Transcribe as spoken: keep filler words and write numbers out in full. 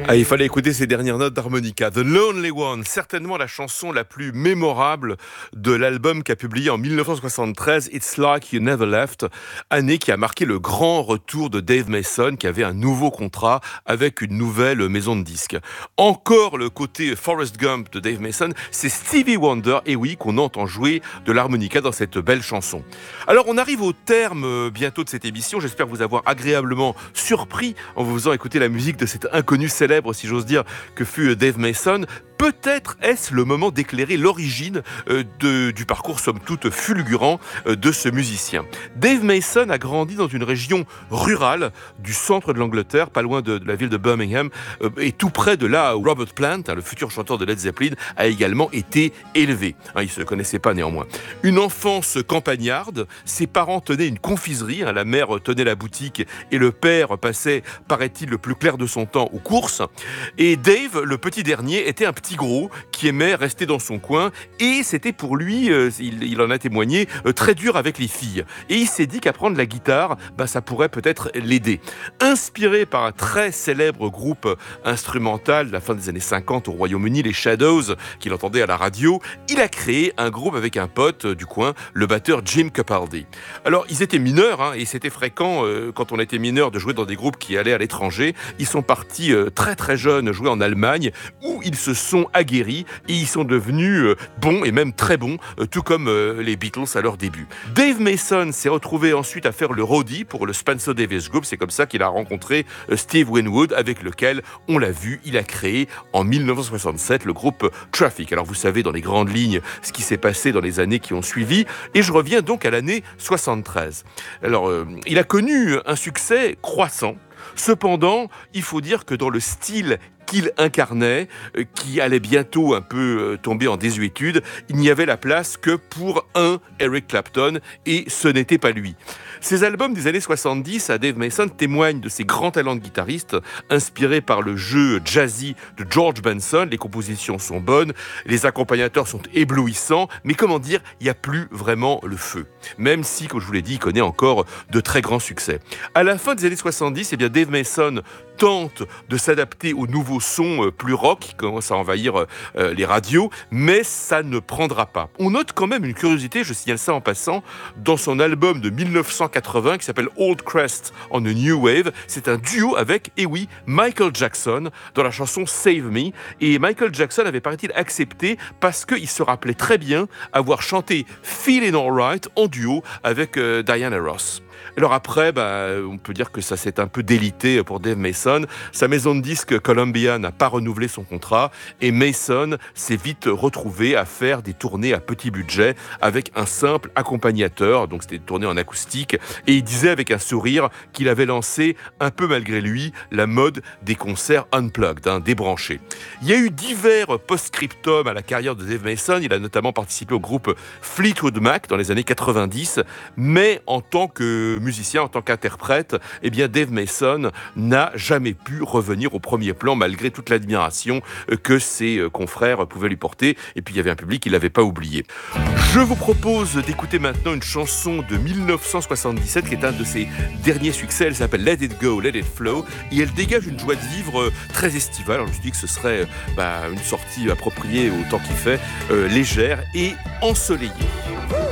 Ah, il fallait écouter ces dernières notes d'harmonica. The Lonely One, certainement la chanson la plus mémorable de l'album qu'a publié en dix-neuf cent soixante-treize, It's Like You Never Left, année qui a marqué le grand retour de Dave Mason, qui avait un nouveau contrat avec une nouvelle maison de disques. Encore le côté Forrest Gump de Dave Mason, c'est Stevie Wonder, et oui, qu'on entend jouer de l'harmonica dans cette belle chanson. Alors, on arrive au terme euh, bientôt de cette émission. J'espère vous avoir agréablement surpris en vous faisant écouter la musique de cet inconnu célèbre, si j'ose dire, que fut Dave Mason. Peut-être est-ce le moment d'éclairer l'origine euh, de, du parcours somme toute fulgurant euh, de ce musicien. Dave Mason a grandi dans une région rurale du centre de l'Angleterre, pas loin de, de la ville de Birmingham, euh, et tout près de là où Robert Plant, hein, le futur chanteur de Led Zeppelin, a également été élevé. Hein, ils ne se connaissaient pas néanmoins. Une enfance campagnarde, ses parents tenaient une confiserie, hein, la mère tenait la boutique et le père passait, paraît-il, le plus clair de son temps aux courses. Et Dave, le petit dernier, était un petit gros qui aimait rester dans son coin et c'était pour lui, euh, il, il en a témoigné, euh, très dur avec les filles. Et il s'est dit qu'apprendre la guitare, bah, ça pourrait peut-être l'aider. Inspiré par un très célèbre groupe instrumental de la fin des années cinquante au Royaume-Uni, les Shadows, qu'il entendait à la radio, il a créé un groupe avec un pote du coin, le batteur Jim Capaldi. Alors, ils étaient mineurs, hein, et c'était fréquent, euh, quand on était mineur, de jouer dans des groupes qui allaient à l'étranger. Ils sont partis euh, très très jeunes jouer en Allemagne, où ils se sont aguerris et ils sont devenus euh, bons et même très bons, euh, tout comme euh, les Beatles à leur début. Dave Mason s'est retrouvé ensuite à faire le roadie pour le Spencer Davis Group. C'est comme ça qu'il a rencontré euh, Steve Winwood, avec lequel, on l'a vu, il a créé en dix-neuf cent soixante-sept le groupe Traffic. Alors vous savez dans les grandes lignes ce qui s'est passé dans les années qui ont suivi, et je reviens donc à l'année soixante-treize. Alors euh, il a connu un succès croissant. Cependant, il faut dire que dans le style qu'il incarnait, euh, qui allait bientôt un peu euh, tomber en désuétude, il n'y avait la place que pour un Eric Clapton, et ce n'était pas lui. Ces albums des années soixante-dix à Dave Mason témoignent de ses grands talents de guitariste, inspirés par le jeu jazzy de George Benson. Les compositions sont bonnes, les accompagnateurs sont éblouissants, mais comment dire, il n'y a plus vraiment le feu. Même si, comme je vous l'ai dit, il connaît encore de très grands succès. À la fin des années soixante-dix, eh bien Dave Mason tente de s'adapter aux nouveaux sons plus rock qui commencent à envahir euh, les radios, mais ça ne prendra pas. On note quand même une curiosité, je signale ça en passant, dans son album de dix-neuf cent quatre-vingts qui s'appelle Old Crest on a New Wave. C'est un duo avec, eh oui, Michael Jackson dans la chanson Save Me. Et Michael Jackson avait, paraît-il, accepté parce qu'il se rappelait très bien avoir chanté Feelin' Alright en duo avec euh, Diana Ross. Alors après, bah, on peut dire que ça s'est un peu délité pour Dave Mason. Sa maison de disques Columbia n'a pas renouvelé son contrat et Mason s'est vite retrouvé à faire des tournées à petit budget avec un simple accompagnateur. Donc c'était des tournées en acoustique, et il disait avec un sourire qu'il avait lancé, un peu malgré lui, la mode des concerts unplugged, hein, débranchés. Il y a eu divers post-scriptum à la carrière de Dave Mason. Il a notamment participé au groupe Fleetwood Mac dans les années quatre-vingt-dix, mais en tant que musicien, en tant qu'interprète, eh bien Dave Mason n'a jamais pu revenir au premier plan malgré toute l'admiration que ses confrères pouvaient lui porter. Et puis il y avait un public qui ne l'avait pas oublié. Je vous propose d'écouter maintenant une chanson de dix-neuf cent soixante-dix-sept qui est un de ses derniers succès. Elle s'appelle Let It Go, Let It Flow, et elle dégage une joie de vivre très estivale. Alors je me suis dit que ce serait bah, une sortie appropriée au temps qu'il fait, euh, légère et ensoleillée.